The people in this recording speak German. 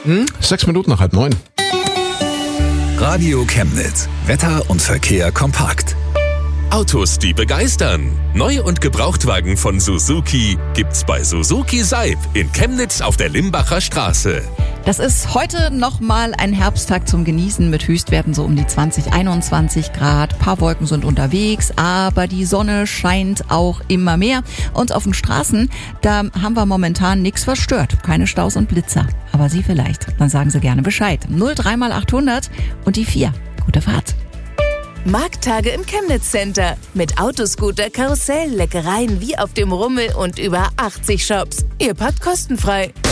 6 Minuten nach 8:30. Radio Chemnitz. Wetter und Verkehr kompakt. Autos, die begeistern. Neu- und Gebrauchtwagen von Suzuki gibt's bei Suzuki Seib in Chemnitz auf der Limbacher Straße. Das ist heute nochmal ein Herbsttag zum Genießen mit Höchstwerten so um die 20, 21 Grad. Ein paar Wolken sind unterwegs, aber die Sonne scheint auch immer mehr. Und auf den Straßen, da haben wir momentan nichts verstört. Keine Staus und Blitzer. Aber Sie vielleicht. Dann sagen Sie gerne Bescheid. 03 mal 800 und die 4. Gute Fahrt. Markttage im Chemnitz Center. Mit Autoscooter, Karussell, Leckereien wie auf dem Rummel und über 80 Shops. Ihr parkt kostenfrei.